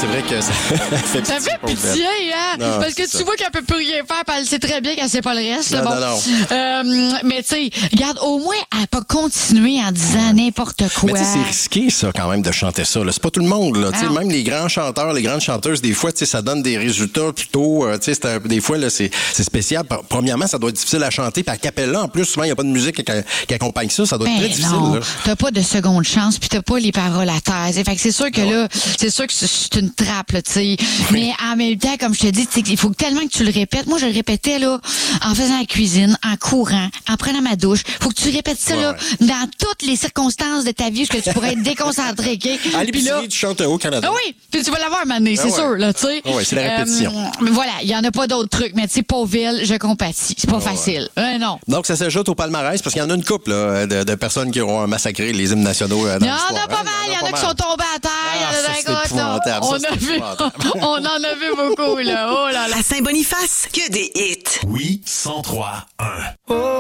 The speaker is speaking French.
c'est vrai que ça fait Ça fait pitié, hein? Non, parce que c'est tu vois qu'elle peut plus rien faire, puis elle sait très bien qu'elle sait pas le reste. Non, là, bon. non. Mais tu sais, regarde, au moins, elle peut continuer en disant n'importe quoi. Mais tu sais, c'est risqué, ça, quand même, de chanter ça. Là. C'est pas tout le monde. Là. Tu sais, même les grands chanteurs, les grandes chanteuses, des fois, tu sais, ça donne des résultats plutôt... tu sais, des fois, là, c'est spécial. Premièrement, ça doit être difficile à chanter. Puis à cappella, en plus, souvent, il n'y a pas de musique qui accompagne ça. Ça doit être très difficile. Non, là. t'as pas de seconde chance, puis t'as pas les paroles à terre. Fait que c'est sûr que là, c'est sûr que c'est une trappe, là, tu sais. Mais en même temps, comme je te dis, il faut tellement que tu le répètes. Moi, je le répétais, là, en faisant la cuisine, en courant, en prenant ma douche. Faut que tu répètes ça, là, dans toutes les circonstances de ta vie, parce que tu pourrais être déconcentré, OK? À l'épicerie, tu chantes au Canada. Ah oui, puis tu vas l'avoir, Mané, c'est sûr, là, tu sais. Oui, c'est la répétition. Voilà, il y en a pas d'autres trucs, mais tu sais, Pauville, je compatis. C'est pas facile. Non. Donc, ça s'ajoute au palmarès, parce qu'il y en a une couple là, de personnes qui auront massacré les hymnes nationaux dans Il y en l'histoire. a pas mal, il y en a qui sont tombés à terre. On en a vu beaucoup, là. Oh là là. À Saint-Boniface, que des hits. Oui, 103.1.